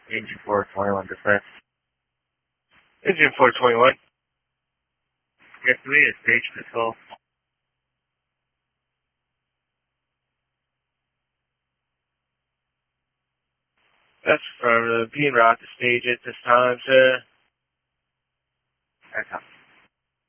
Engine 421 dispatch. Engine 421. Get 3 is stage control. That's from being route to stage at this time, sir. That's how